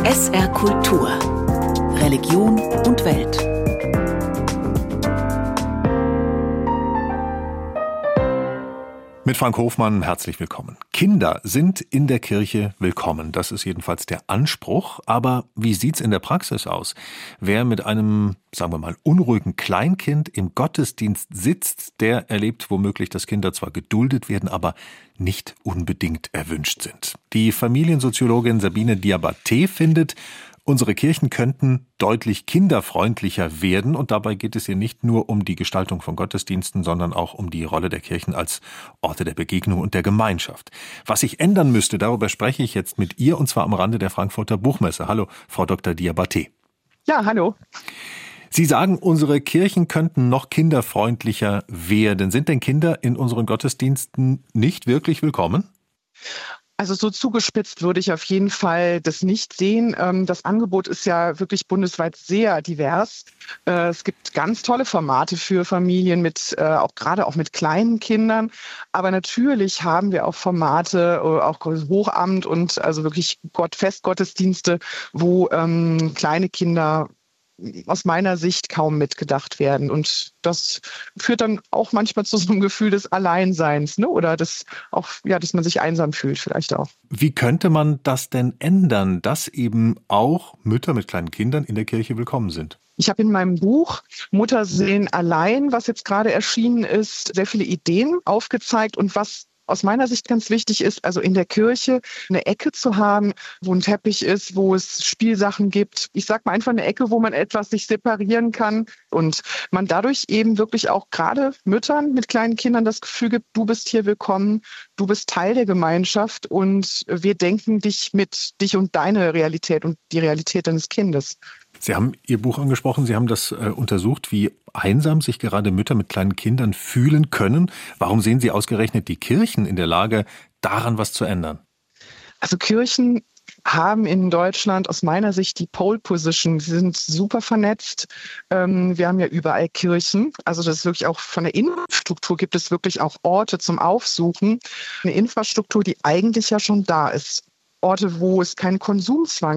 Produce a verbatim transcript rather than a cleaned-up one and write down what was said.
S R Kultur. Religion und Welt. Mit Frank Hofmann herzlich willkommen. Kinder sind in der Kirche willkommen. Das ist jedenfalls der Anspruch. Aber wie sieht's in der Praxis aus? Wer mit einem, sagen wir mal, unruhigen Kleinkind im Gottesdienst sitzt, der erlebt womöglich, dass Kinder zwar geduldet werden, aber nicht unbedingt erwünscht sind. Die Familiensoziologin Sabine Diabaté findet, unsere Kirchen könnten deutlich kinderfreundlicher werden, und dabei geht es hier nicht nur um die Gestaltung von Gottesdiensten, sondern auch um die Rolle der Kirchen als Orte der Begegnung und der Gemeinschaft. Was sich ändern müsste, darüber spreche ich jetzt mit ihr, und zwar am Rande der Frankfurter Buchmesse. Hallo, Frau Doktor Diabaté. Ja, hallo. Sie sagen, unsere Kirchen könnten noch kinderfreundlicher werden. Sind denn Kinder in unseren Gottesdiensten nicht wirklich willkommen? Also so zugespitzt würde ich auf jeden Fall das nicht sehen. Das Angebot ist ja wirklich bundesweit sehr divers. Es gibt ganz tolle Formate für Familien, mit auch gerade auch mit kleinen Kindern. Aber natürlich haben wir auch Formate, auch Hochamt und also wirklich Gott, Festgottesdienste, wo ähm, kleine Kinder aus meiner Sicht kaum mitgedacht werden. Und das führt dann auch manchmal zu so einem Gefühl des Alleinseins, ne? Oder das auch, ja, dass man sich einsam fühlt vielleicht auch. Wie könnte man das denn ändern, dass eben auch Mütter mit kleinen Kindern in der Kirche willkommen sind? Ich habe in meinem Buch Muttersehen allein, was jetzt gerade erschienen ist, sehr viele Ideen aufgezeigt, und was aus meiner Sicht ganz wichtig ist, also in der Kirche eine Ecke zu haben, wo ein Teppich ist, wo es Spielsachen gibt. Ich sag mal einfach eine Ecke, wo man etwas sich separieren kann und man dadurch eben wirklich auch gerade Müttern mit kleinen Kindern das Gefühl gibt, du bist hier willkommen, du bist Teil der Gemeinschaft und wir denken dich mit, dich und deine Realität und die Realität deines Kindes. Sie haben Ihr Buch angesprochen, Sie haben das äh, untersucht, wie einsam sich gerade Mütter mit kleinen Kindern fühlen können. Warum sehen Sie ausgerechnet die Kirchen in der Lage, daran was zu ändern? Also Kirchen haben in Deutschland aus meiner Sicht die Pole Position. Sie sind super vernetzt. Ähm, wir haben ja überall Kirchen. Also das ist wirklich auch von der Infrastruktur gibt es wirklich auch Orte zum Aufsuchen. Eine Infrastruktur, die eigentlich ja schon da ist. Orte, wo es keinen Konsumzwang